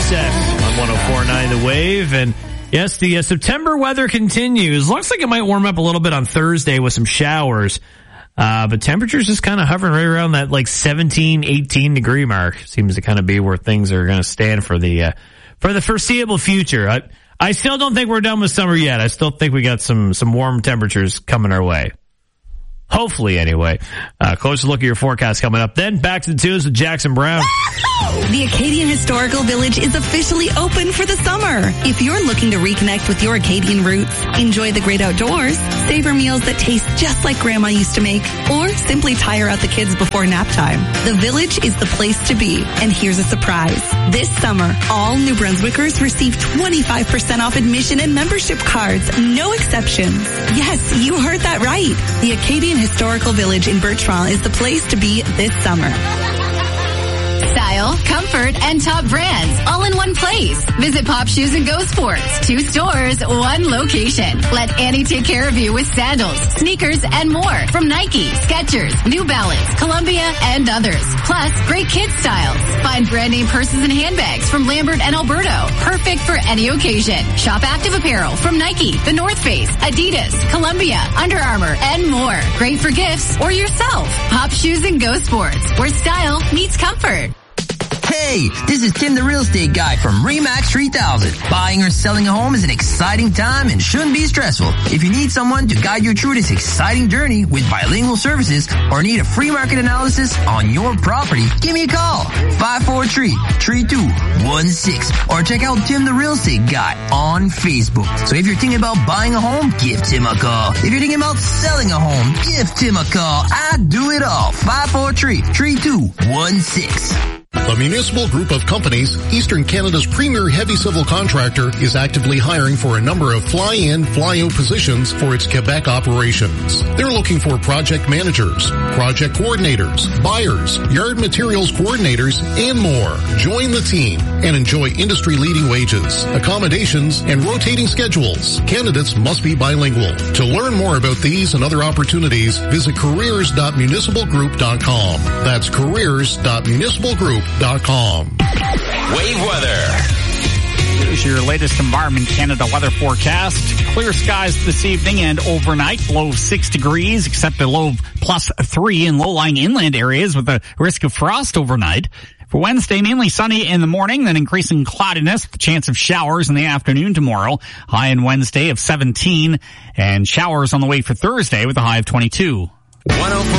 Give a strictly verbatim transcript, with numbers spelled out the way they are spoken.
Seth on one oh four point nine The Wave. And yes, the uh, September weather continues. Looks like it might warm up a little bit on Thursday with some showers. Uh, but temperatures just kind of hovering right around that like seventeen, eighteen degree mark. Seems to kind of be where things are going to stand for the, uh, for the foreseeable future. I, I still don't think we're done with summer yet. I still think we got some, some warm temperatures coming our way. Hopefully, anyway. Uh, closer look at your forecast coming up. Then back to the tunes with Jackson Brown. The Acadian Historical Village is officially open for the summer. If you're looking to reconnect with your Acadian roots, enjoy the great outdoors, savor meals that taste just like Grandma used to make, or simply tire out the kids before nap time, the Village is the place to be. And here's a surprise. This summer, all New Brunswickers receive twenty-five percent off admission and membership cards. No exceptions. Yes, you heard that right. The Acadian Historical Village in Birchmont is the place to be this summer. Style, comfort, and top brands all in one place. Visit Pop Shoes and Go Sports. Two stores, one location. Let Annie take care of you with sandals, sneakers, and more from Nike, Skechers, New Balance, Columbia, and others. Plus, great kids styles. Find brand name purses and handbags from Lambert and Alberto. Perfect for any occasion. Shop active apparel from Nike, The North Face, Adidas, Columbia, Under Armour, and more. Great for gifts or yourself. Pop Shoes and Go Sports, where style meets comfort. Hey, this is Tim the Real Estate Guy from RE/MAX three thousand. Buying or selling a home is an exciting time and shouldn't be stressful. If you need someone to guide you through this exciting journey with bilingual services or need a free market analysis on your property, give me a call. five four three, three two one six or check out Tim the Real Estate Guy on Facebook. So if you're thinking about buying a home, give Tim a call. If you're thinking about selling a home, give Tim a call. I do it all. five four three, three two one six. The Municipal Group of Companies, Eastern Canada's premier heavy civil contractor, is actively hiring for a number of fly-in, fly-out positions for its Quebec operations. They're looking for project managers, project coordinators, buyers, yard materials coordinators, and more. Join the team and enjoy industry-leading wages, accommodations, and rotating schedules. Candidates must be bilingual. To learn more about these and other opportunities, visit careers dot municipal group dot com. That's careers dot municipal group dot com. Wave weather. Here's your latest Environment Canada weather forecast. Clear skies this evening and overnight. Low six degrees, except a low plus three in low-lying inland areas with a risk of frost overnight. For Wednesday, mainly sunny in the morning, then increasing cloudiness with a chance of showers in the afternoon tomorrow. High on Wednesday of seventeen, and showers on the way for Thursday with a high of twenty-two.